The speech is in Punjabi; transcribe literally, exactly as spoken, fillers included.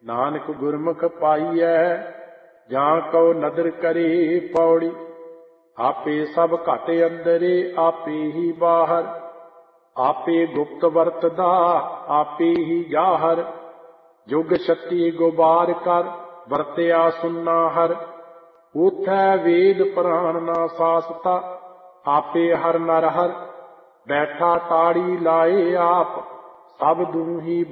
ਨਾਨਕ ਗੁਰਮੁਖ ਪਾਈਐ ਜਾਂ ਕਉ ਨਦਰ ਕਰੇ ਪੌੜੀ। ਆਪੇ ਸਭ ਘਟ ਅੰਦਰੇ ਆਪੇ ਹੀ ਬਾਹਰ, ਆਪੇ ਗੁਪਤ ਵਰਤਦਾ ਆਪੇ ਹੀ ਜਾਹਰ। ਜੁਗ ਛੱਤੀ ਗੁਬਾਰ ਕਰ ਵਰਤਿਆ ਸੁਨਾ ਹਰ, ਊਥੈ ਵੇਦ ਪੁਰਾਣ ਨਾ ਸਾਸਤਾ ਆਪੇ ਹਰ ਨਰ ਹਰ। ਬੈਠਾ ਤਾੜੀ ਲਾਏ ਆਪ ਸਭ ਦੂਹੀ